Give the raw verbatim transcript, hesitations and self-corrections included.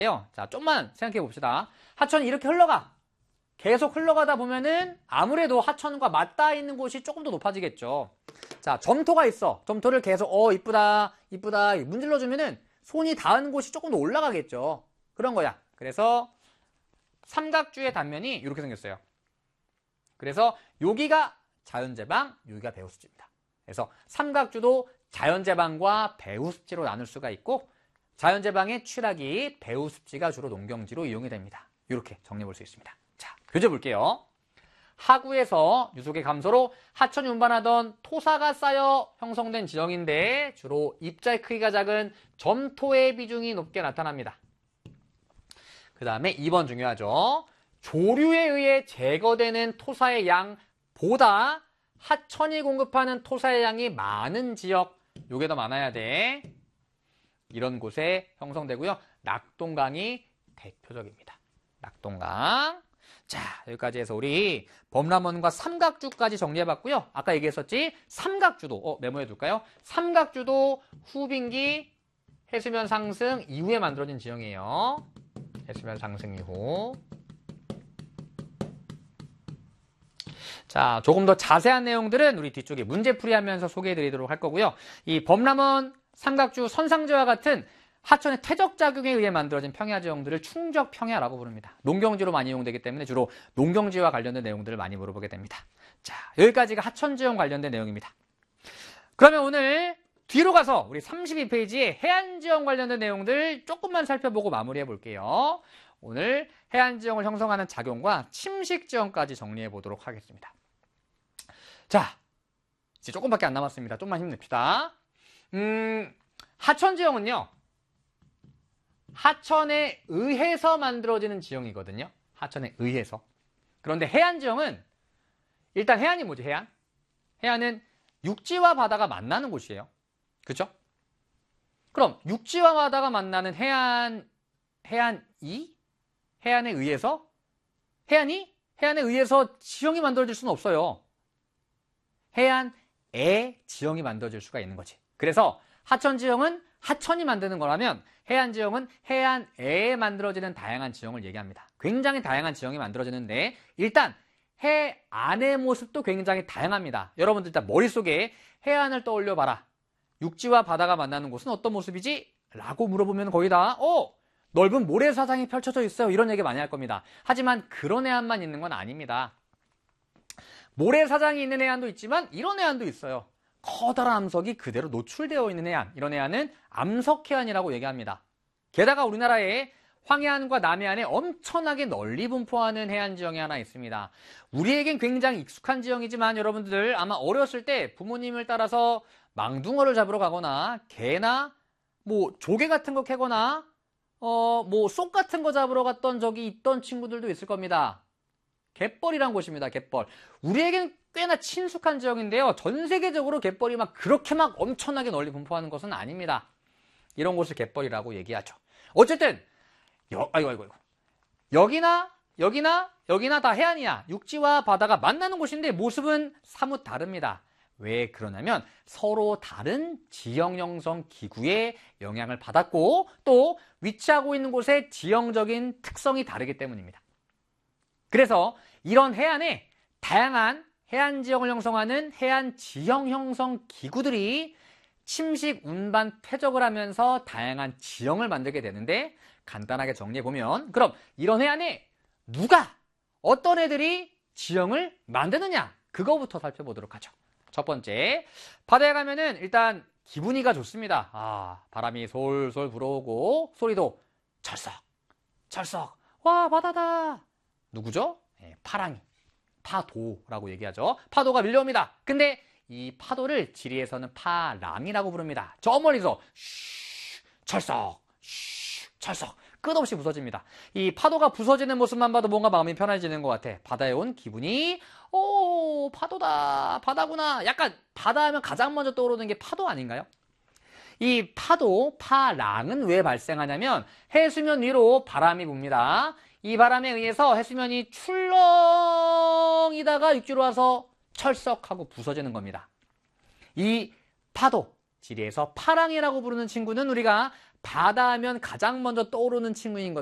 자, 좀만 생각해 봅시다. 하천이 이렇게 흘러가. 계속 흘러가다 보면은 아무래도 하천과 맞닿아 있는 곳이 조금 더 높아지겠죠. 자, 점토가 있어. 점토를 계속 어 이쁘다 이쁘다 문질러 주면은 손이 닿은 곳이 조금 더 올라가겠죠. 그런 거야. 그래서 삼각주의 단면이 이렇게 생겼어요. 그래서 여기가 자연제방, 여기가 배후습지입니다. 그래서 삼각주도 자연제방과 배후습지로 나눌 수가 있고 자연제방의 취락이 배후습지가 주로 농경지로 이용이 됩니다. 이렇게 정리해 볼 수 있습니다. 자, 교재 볼게요. 하구에서 유속의 감소로 하천이 운반하던 토사가 쌓여 형성된 지형인데 주로 입자의 크기가 작은 점토의 비중이 높게 나타납니다. 그 다음에 이 번 중요하죠. 조류에 의해 제거되는 토사의 양보다 하천이 공급하는 토사의 양이 많은 지역, 요게 더 많아야 돼. 이런 곳에 형성되고요. 낙동강이 대표적입니다. 낙동강. 자, 여기까지 해서 우리 범람원과 삼각주까지 정리해봤고요. 아까 얘기했었지? 삼각주도, 어, 메모해둘까요? 삼각주도 후빙기 해수면 상승 이후에 만들어진 지형이에요. 해수면 상승 이후. 자, 조금 더 자세한 내용들은 우리 뒤쪽에 문제풀이하면서 소개해드리도록 할 거고요. 이 범람원, 삼각주, 선상지와 같은 하천의 퇴적작용에 의해 만들어진 평야지형들을 충적평야라고 부릅니다. 농경지로 많이 이용되기 때문에 주로 농경지와 관련된 내용들을 많이 물어보게 됩니다. 자, 여기까지가 하천지형 관련된 내용입니다. 그러면 오늘 뒤로 가서 우리 삼십이 페이지에 해안지형 관련된 내용들 조금만 살펴보고 마무리해 볼게요. 오늘 해안지형을 형성하는 작용과 침식지형까지 정리해 보도록 하겠습니다. 자, 이제 조금밖에 안 남았습니다. 좀만 힘냅시다. 음, 하천지형은요. 하천에 의해서 만들어지는 지형이거든요. 하천에 의해서. 그런데 해안지형은 일단 해안이 뭐지? 해안? 해안은 육지와 바다가 만나는 곳이에요. 그렇죠? 그럼 육지와 바다가 만나는 해안, 해안이? 해안에 의해서? 해안이? 해안에 의해서 지형이 만들어질 수는 없어요. 해안에 지형이 만들어질 수가 있는 거지. 그래서 하천지형은 하천이 만드는 거라면 해안지형은 해안에에 만들어지는 다양한 지형을 얘기합니다. 굉장히 다양한 지형이 만들어지는데 일단 해안의 모습도 굉장히 다양합니다. 여러분들 일단 머릿속에 해안을 떠올려 봐라. 육지와 바다가 만나는 곳은 어떤 모습이지? 라고 물어보면 거의 다 어, 넓은 모래사장이 펼쳐져 있어요. 이런 얘기 많이 할 겁니다. 하지만 그런 해안만 있는 건 아닙니다. 모래사장이 있는 해안도 있지만 이런 해안도 있어요. 커다란 암석이 그대로 노출되어 있는 해안, 이런 해안은 암석해안이라고 얘기합니다. 게다가 우리나라에 황해안과 남해안에 엄청나게 널리 분포하는 해안 지형이 하나 있습니다. 우리에겐 굉장히 익숙한 지형이지만 여러분들 아마 어렸을 때 부모님을 따라서 망둥어를 잡으러 가거나 개나 뭐 조개 같은 거 캐거나 어 뭐 쏙 같은 거 잡으러 갔던 적이 있던 친구들도 있을 겁니다. 갯벌이란 곳입니다. 갯벌. 우리에겐 꽤나 친숙한 지역인데요. 전 세계적으로 갯벌이 막 그렇게 막 엄청나게 널리 분포하는 것은 아닙니다. 이런 곳을 갯벌이라고 얘기하죠. 어쨌든 여, 아이고 아이고 아이고. 여기나 여기나 여기나 다 해안이야. 육지와 바다가 만나는 곳인데 모습은 사뭇 다릅니다. 왜 그러냐면 서로 다른 지형 형성 기구의 영향을 받았고 또 위치하고 있는 곳의 지형적인 특성이 다르기 때문입니다. 그래서 이런 해안에 다양한 해안 지형을 형성하는 해안 지형 형성 기구들이 침식, 운반, 퇴적을 하면서 다양한 지형을 만들게 되는데 간단하게 정리해보면 그럼 이런 해안에 누가, 어떤 애들이 지형을 만드느냐 그거부터 살펴보도록 하죠. 첫 번째, 바다에 가면은 일단 기분이가 좋습니다. 아, 바람이 솔솔 불어오고 소리도 철썩, 철썩. 와, 바다다. 누구죠? 네, 파랑이. 파도라고 얘기하죠. 파도가 밀려옵니다. 근데 이 파도를 지리에서는 파랑이라고 부릅니다. 저 멀리서 쉬, 철썩, 쉬, 철썩 끝없이 부서집니다. 이 파도가 부서지는 모습만 봐도 뭔가 마음이 편해지는 것 같아. 바다에 온 기분이 오, 파도다, 바다구나. 약간 바다 하면 가장 먼저 떠오르는 게 파도 아닌가요? 이 파도, 파랑은 왜 발생하냐면 해수면 위로 바람이 붑니다. 이 바람에 의해서 해수면이 출렁이다가 육지로 와서 철썩하고 부서지는 겁니다. 이 파도, 지리에서 파랑이라고 부르는 친구는 우리가 바다 하면 가장 먼저 떠오르는 친구인 것